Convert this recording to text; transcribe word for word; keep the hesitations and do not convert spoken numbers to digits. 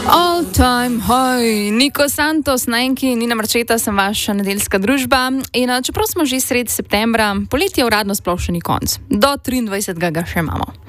All time high, Niko Santos, na enki, Nina Marčeta, sem vaša nedeljska družba. In čeprav smo že sredi septembra, poletje uradno sploh še ni konc. Do triindvajsetega ga še imamo.